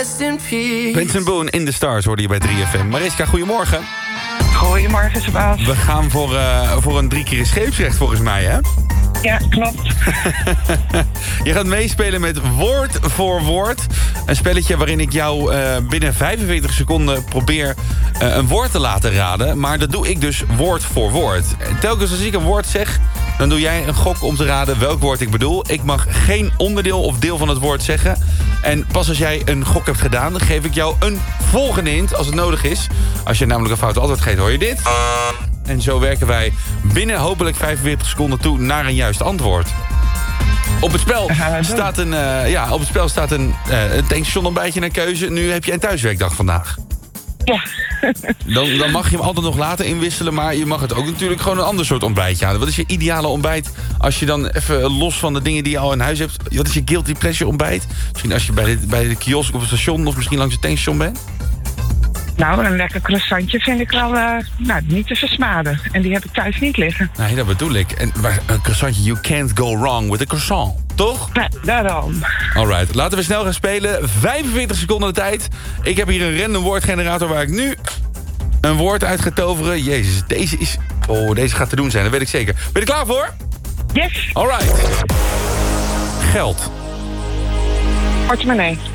rest in peace. Vincent Boone in the Stars hoorde je bij 3FM. Mariska, goedemorgen. Goedemorgen, Sebaas. We gaan voor een 3 keer scheepsrecht volgens mij, hè? Ja, klopt. Je gaat meespelen met Woord voor Woord. Een spelletje waarin ik jou binnen 45 seconden probeer een woord te laten raden. Maar dat doe ik dus woord voor woord. Telkens als ik een woord zeg, dan doe jij een gok om te raden welk woord ik bedoel. Ik mag geen onderdeel of deel van het woord zeggen. En pas als jij een gok hebt gedaan, dan geef ik jou een volgende hint als het nodig is. Als je namelijk een fout antwoord geeft, hoor je dit. En zo werken wij binnen hopelijk 45 seconden toe naar een juist antwoord. Op het spel staat een tankstation ontbijtje naar keuze. Nu heb je een thuiswerkdag vandaag. Ja. Dan mag je hem altijd nog later inwisselen, maar je mag het ook natuurlijk gewoon een ander soort ontbijtje halen. Wat is je ideale ontbijt als je dan even los van de dingen die je al in huis hebt? Wat is je guilty pleasure ontbijt? Misschien als je bij de kiosk op het station of misschien langs het tankstation bent? Nou, een lekker croissantje vind ik wel niet te versmaden. En die heb ik thuis niet liggen. Nee, dat bedoel ik. En een croissantje, you can't go wrong with a croissant. Toch? Nee, daarom. Alright, laten we snel gaan spelen. 45 seconden de tijd. Ik heb hier een random woordgenerator waar ik nu een woord uit ga toveren. Jezus, deze gaat te doen zijn, dat weet ik zeker. Ben je er klaar voor? Yes. Alright. Geld. Portemonnee.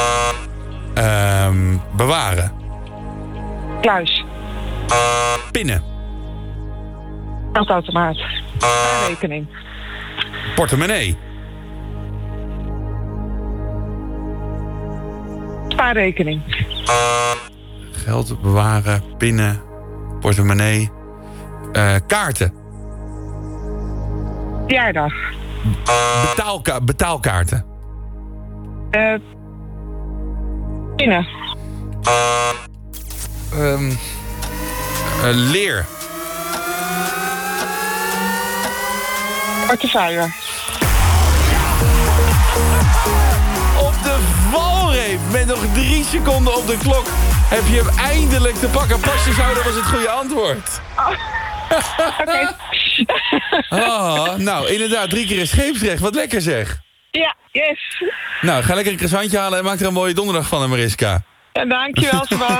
Bewaren. Kluis. Pinnen. Geldautomaat. Rekening. Portemonnee. Spaarrekening. Geld, bewaren, pinnen, portemonnee. Kaarten. Verjaardag. Betaalkaarten. Pinnen. Leer. Portefeuille. Op de valreep met nog 3 seconden op de klok heb je hem eindelijk te pakken. Pasjeshouder was het goede antwoord. Oké. Nou, inderdaad, 3 keer een scheepsrecht. Wat lekker zeg. Ja, yes. Nou, ga lekker een croissantje halen en maak er een mooie donderdag van, Mariska. En dankjewel, Sebaas.